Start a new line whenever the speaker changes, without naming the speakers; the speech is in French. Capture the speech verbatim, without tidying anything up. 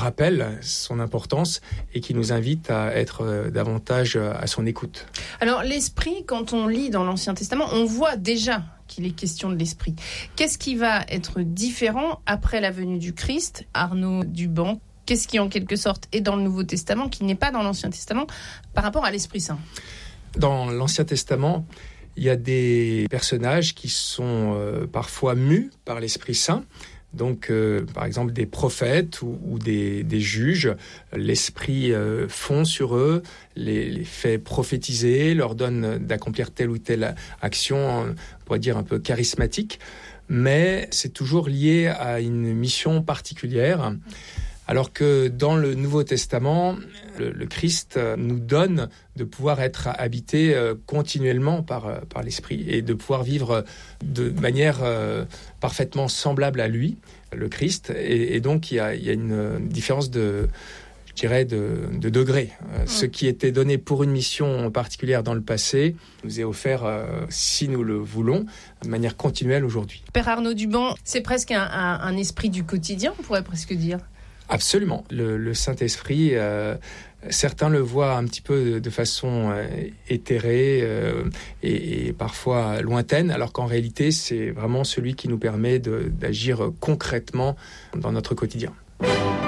rappelle son importance et qui nous invite à être davantage à son écoute.
Alors l'esprit, quand on lit dans l'Ancien Testament, on voit déjà qu'il est question de l'esprit. Qu'est-ce qui va être différent après la venue du Christ? Arnaud Duban, qu'est-ce qui en quelque sorte est dans le Nouveau Testament qui n'est pas dans l'Ancien Testament par rapport à l'Esprit Saint? Dans
l'Ancien Testament, il y a des personnages qui sont euh, parfois mus par l'Esprit Saint. Donc, euh, par exemple, des prophètes ou, ou des, des juges, l'Esprit euh, fond sur eux, les, les fait prophétiser, leur donne d'accomplir telle ou telle action, on pourrait dire un peu charismatique, mais c'est toujours lié à une mission particulière. Alors que dans le Nouveau Testament, le, le Christ nous donne de pouvoir être habité euh, continuellement par, euh, par l'Esprit et de pouvoir vivre de manière euh, parfaitement semblable à lui, le Christ. Et, et donc, il y a, il y a une différence de, je dirais, de, de degré. Euh, mmh. Ce qui était donné pour une mission particulière dans le passé nous est offert, euh, si nous le voulons, de manière continuelle aujourd'hui.
Père Arnaud Duban, c'est presque un, un, un esprit du quotidien, on pourrait presque dire.
Absolument. Le, le Saint-Esprit, euh, certains le voient un petit peu de, de façon euh, éthérée euh, et, et parfois lointaine, alors qu'en réalité, c'est vraiment celui qui nous permet de, d'agir concrètement dans notre quotidien.